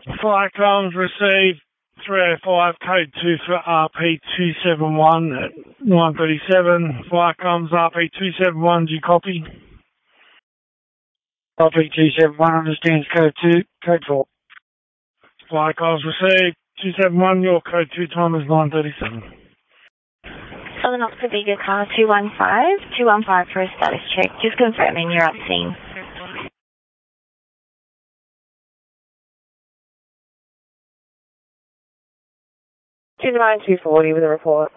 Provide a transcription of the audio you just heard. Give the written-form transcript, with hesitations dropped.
Flight comms received 305, code 2 for RP271 at 9:37. Flight comms RP271, do you copy? RP271 understands code 2, code 4. Flight comms received 271, your code 2 time is 9:37. Southern Oxford Vega car 215 for a status check. Just confirming you're at scene. 29240 with a report.